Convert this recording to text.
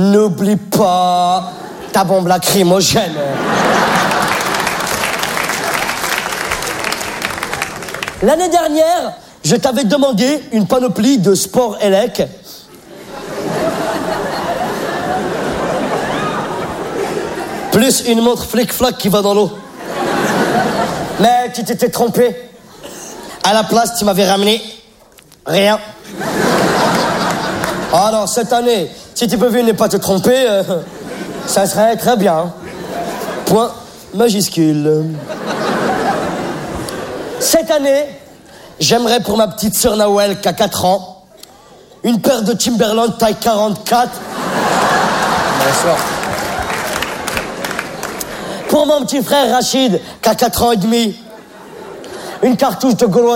N'oublie pas ta bombe lacrymogène. L'année dernière, je t'avais demandé une panoplie de sport élec. Plus une montre flic-flac qui va dans l'eau. Mais tu t'étais trompé. À la place, tu m'avais ramené rien. Alors, cette année, si tu pouvais ne pas te tromper, ça serait très bien. Point majuscule. Cette année, j'aimerais pour ma petite sœur Nawel, qui a 4 ans, une paire de Timberland taille 44. Bonsoir. Pour mon petit frère Rachid, qui a 4 ans et demi, une cartouche de Gaulois